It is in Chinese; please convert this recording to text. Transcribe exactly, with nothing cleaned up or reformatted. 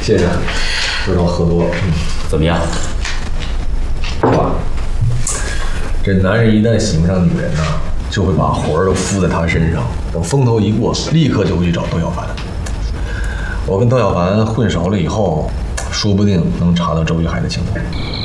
谢谢，知道喝多了。嗯， 怎么样？ 爸，这男人一旦喜欢上女人呢，就会把魂儿都附在她身上，等风头一过，立刻就会去找窦小凡。我跟窦小凡混熟了以后，说不定能查到周玉海的情况。